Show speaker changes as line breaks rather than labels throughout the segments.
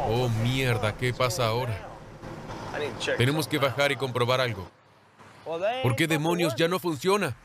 Oh, mierda, ¿qué pasa ahora? Tenemos que bajar y comprobar algo. ¿Por qué demonios ya no funciona?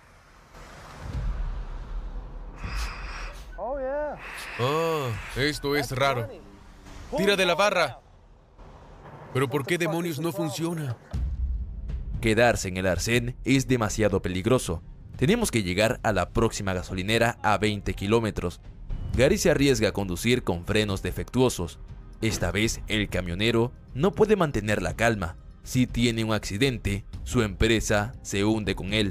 Ah, esto es raro. ¡Tira de la barra! ¿Pero por qué demonios no funciona?
Quedarse en el arcén es demasiado peligroso. Tenemos que llegar a la próxima gasolinera a 20 kilómetros. Gary se arriesga a conducir con frenos defectuosos. Esta vez el camionero no puede mantener la calma. Si tiene un accidente, su empresa se hunde con él.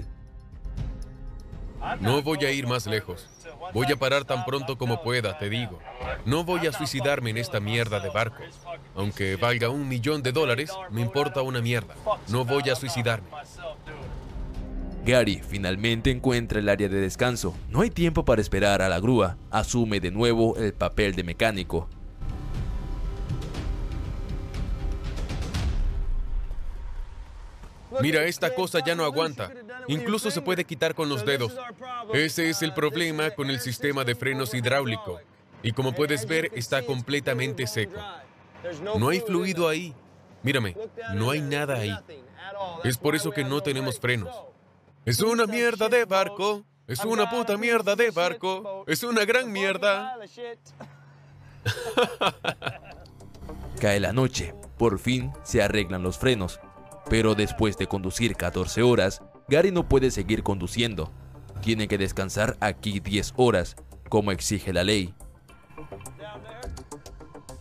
No voy a ir más lejos. Voy a parar tan pronto como pueda, te digo. No voy a suicidarme en esta mierda de barco. Aunque valga $1 millón, me importa una mierda. No voy a suicidarme.
Gary finalmente encuentra el área de descanso. No hay tiempo para esperar a la grúa. Asume de nuevo el papel de mecánico.
Mira, esta cosa ya no aguanta. Incluso se puede quitar con los dedos. Ese es el problema con el sistema de frenos hidráulico. Y como puedes ver, está completamente seco. No hay fluido ahí. Mírame, no hay nada ahí. Es por eso que no tenemos frenos. Es una mierda de barco. Es una puta mierda de barco. Es una gran mierda.
Cae la noche. Por fin se arreglan los frenos. Pero después de conducir 14 horas, Gary no puede seguir conduciendo. Tiene que descansar aquí 10 horas, como exige la ley.